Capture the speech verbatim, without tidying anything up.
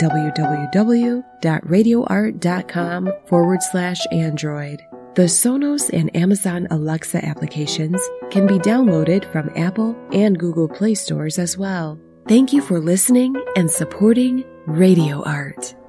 www.radioart.com forward slash Android. The Sonos and Amazon Alexa applications can be downloaded from Apple and Google Play stores as well. Thank you for listening and supporting Radio Art.